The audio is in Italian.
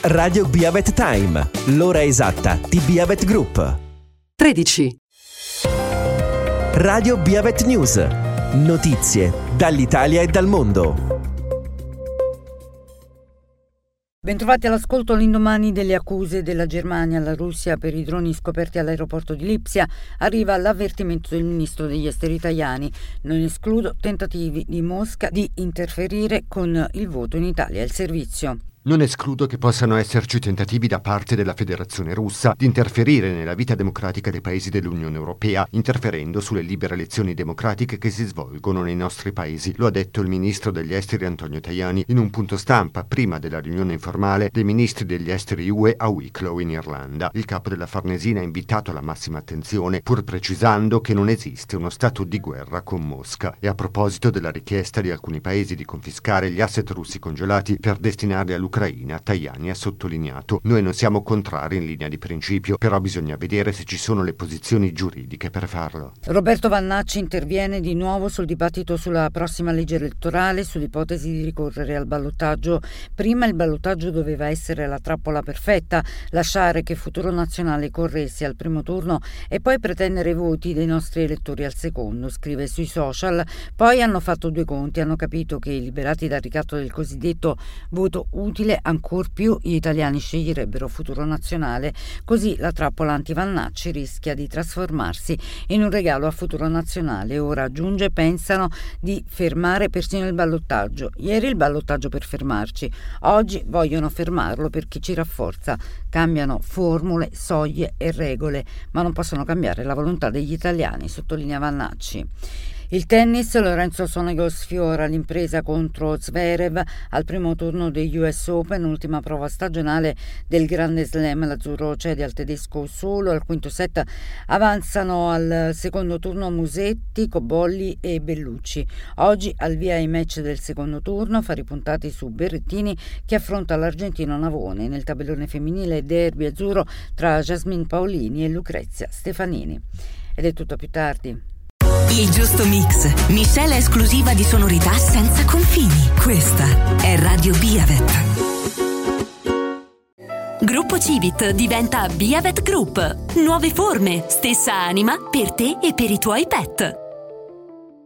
Radio Biavet Time, l'ora esatta di Biavet Group. 13. Radio Biavet News, notizie dall'Italia e dal mondo. Bentrovati all'ascolto. L'indomani delle accuse della Germania alla Russia per i droni scoperti all'aeroporto di Lipsia arriva l'avvertimento del ministro degli esteri italiani. Non escludo tentativi di Mosca di interferire con il voto in Italia e il servizio. Non escludo che possano esserci tentativi da parte della Federazione Russa di interferire nella vita democratica dei paesi dell'Unione Europea, interferendo sulle libere elezioni democratiche che si svolgono nei nostri paesi. Lo ha detto il ministro degli esteri Antonio Tajani in un punto stampa prima della riunione informale dei ministri degli esteri UE a Wicklow in Irlanda. Il capo della Farnesina ha invitato alla massima attenzione, pur precisando che non esiste uno stato di guerra con Mosca. E a proposito della richiesta di alcuni paesi di confiscare gli asset russi congelati per destinarli all'Ucraina, Tajani ha sottolineato: noi non siamo contrari in linea di principio, però bisogna vedere se ci sono le posizioni giuridiche per farlo. Roberto Vannacci interviene di nuovo sul dibattito sulla prossima legge elettorale, sull'ipotesi di ricorrere al ballottaggio. Prima il ballottaggio doveva essere la trappola perfetta, lasciare che Futuro Nazionale corresse al primo turno e poi pretendere i voti dei nostri elettori al secondo, scrive sui social. Poi hanno fatto due conti, hanno capito che, liberati dal ricatto del cosiddetto voto utile, ancor più gli italiani sceglierebbero Futuro Nazionale, così la trappola anti-Vannacci rischia di trasformarsi in un regalo a Futuro Nazionale. Ora, aggiunge, pensano di fermare persino il ballottaggio. Ieri il ballottaggio per fermarci, oggi vogliono fermarlo per chi ci rafforza. Cambiano formule, soglie e regole, ma non possono cambiare la volontà degli italiani, sottolinea Vannacci. Il tennis, Lorenzo Sonego sfiora l'impresa contro Zverev al primo turno degli US Open, ultima prova stagionale del Grande Slam. L'azzurro cede al tedesco solo al quinto set. Avanzano al secondo turno Musetti, Cobolli e Bellucci. Oggi al via i match del secondo turno, fari puntati su Berrettini che affronta l'argentino Navone. Nel tabellone femminile derby azzurro tra Jasmine Paolini e Lucrezia Stefanini. Ed è tutto, più tardi. Il giusto mix. Miscela esclusiva di sonorità senza confini. Questa è Radio Biavet. Gruppo Civit diventa Biavet Group. Nuove forme, stessa anima per te e per i tuoi pet.